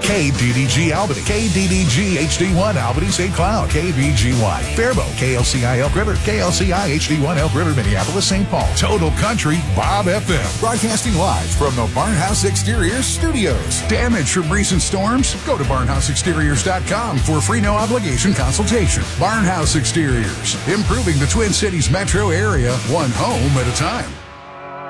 KDDG Albany, KDDG HD1 Albany St. Cloud, KBGY Faribault, KLCI Elk River, KLCI HD1 Elk River, Minneapolis, St. Paul. Total Country Bob FM. Broadcasting live from the Barnhouse Exteriors studios. Damage from recent storms? Go to barnhouseexteriors.com for a free no obligation consultation. Barnhouse Exteriors, improving the Twin Cities metro area, one home at a time.